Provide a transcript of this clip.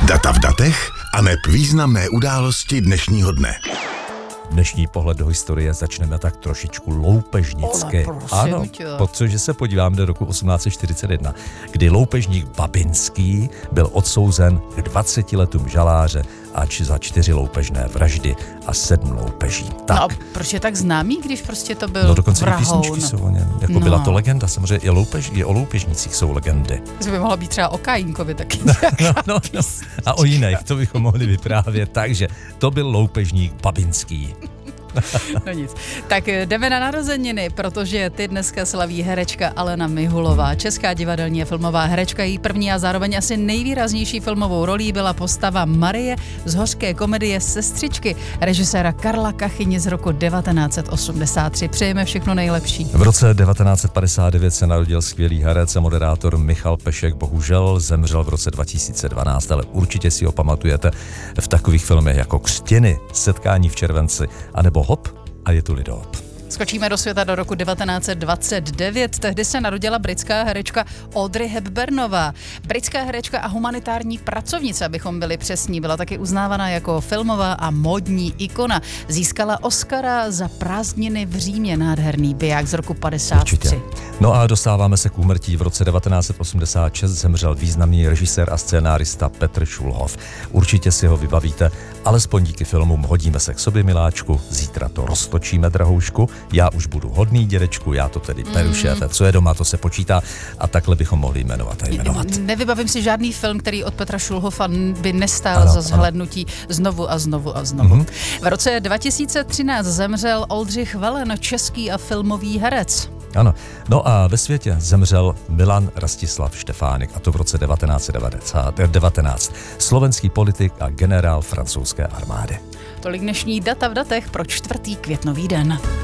Data v datech aneb významné události dnešního dne. Dnešní pohled do historie začneme tak trošičku loupežnicky. Ano, protože se podíváme do roku 1841, kdy loupežník Babinský byl odsouzen k 20 letům žaláře ač za 4 loupežné vraždy a 7 loupeží. Tak. No, proč je tak známý, když prostě to byl No dokonce vrahoun? i písničky jsou o něm. Jako byla to legenda, samozřejmě i o loupežnících jsou legendy. To by mohla být třeba o Kajínkovi taky. No. A o jiných, to bychom mohli vyprávět. Takže to byl loupežník Babinský. No nic. Tak jdeme na narozeniny, protože ty dneska slaví herečka Alena Mihulová. Česká divadelní a filmová herečka, její první a zároveň asi nejvýraznější filmovou rolí byla postava Marie z hořké komedie Sestřičky režiséra Karla Kachyně z roku 1983. Přejeme všechno nejlepší. V roce 1959 se narodil skvělý herec a moderátor Michal Pešek. Bohužel zemřel v roce 2012, ale určitě si ho pamatujete v takových filmech jako Křtiny, Setkání v červenci, anebo Hop a je tu lidop. Skočíme do světa do roku 1929. Tehdy se narodila britská herečka Audrey Hepburnová. Britská herečka a humanitární pracovnice, abychom byli přesní, byla taky uznávaná jako filmová a módní ikona. Získala Oscara za Prázdniny v Římě, nádherný biják z roku 53. Určitě. No a dostáváme se k úmrtí. V roce 1986 zemřel významný režisér a scénárista Petr Šulhov. Určitě si ho vybavíte, alespoň díky filmům Hodíme se k sobě, miláčku, zítra to roztočíme, drahoušku, Já už budu hodný, dědečku, já to tedy peru, šéfe, co je doma, to se počítá a takhle bychom mohli jmenovat a jmenovat. Nevybavím si žádný film, který od Petra Šulhofa by nestál za zhlédnutí znovu a znovu a znovu. V roce 2013 zemřel Oldřich Velen, český a filmový herec. Ano, no a ve světě zemřel Milan Rastislav Štefánik, a to v roce 1919. Slovenský politik a generál francouzské armády. Tolik dnešní Data v datech pro 4. květnový den.